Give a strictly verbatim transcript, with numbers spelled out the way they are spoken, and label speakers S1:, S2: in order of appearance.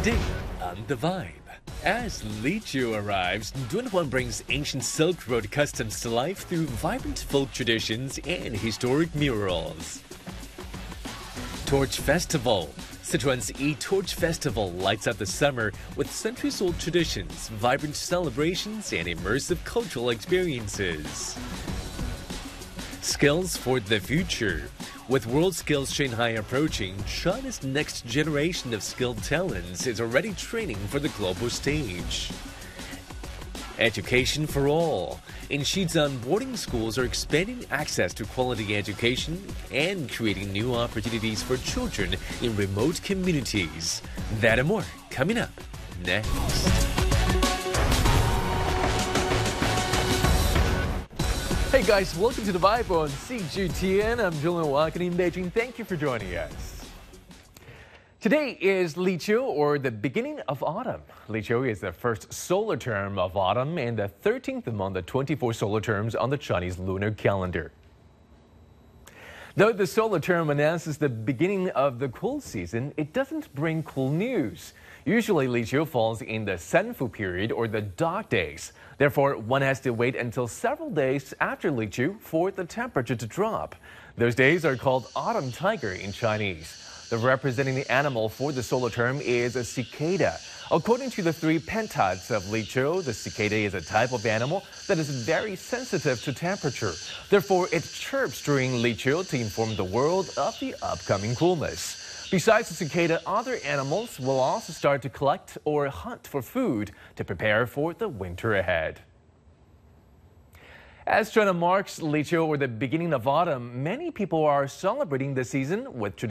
S1: Today on The Vibe. As Liqiu arrives, Dunhuang brings ancient Silk Road customs to life through vibrant folk traditions and historic murals. Torch Festival. Sichuan's E-Torch Festival lights up the summer with centuries-old traditions, vibrant celebrations, and immersive cultural experiences. Skills for the future. With World Skills Shanghai approaching, China's next generation of skilled talents is already training for the global stage. Education for all. In Xizan, boarding schools are expanding access to quality education and creating new opportunities for children in remote communities. That and more coming up next. Hey guys, welcome to The Vibe on C G T N. I'm Julian Walken in Beijing. Thank you for joining us. Today is Liqiu, or the beginning of autumn. Liqiu is the first solar term of autumn and the thirteenth among the twenty-four solar terms on the Chinese lunar calendar. Though the solar term announces the beginning of the cool season, it doesn't bring cool news. Usually, Liqiu falls in the Sanfu period, or the dog days. Therefore, one has to wait until several days after Liqiu for the temperature to drop. Those days are called autumn tiger in Chinese. The representing the animal for the solar term is a cicada. According to the three pentads of Liqiu, the cicada is a type of animal that is very sensitive to temperature. Therefore, it chirps during Liqiu to inform the world of the upcoming coolness. Besides the cicada, other animals will also start to collect or hunt for food to prepare for the winter ahead. As China marks Liqiu, or the beginning of autumn, many people are celebrating the season with traditional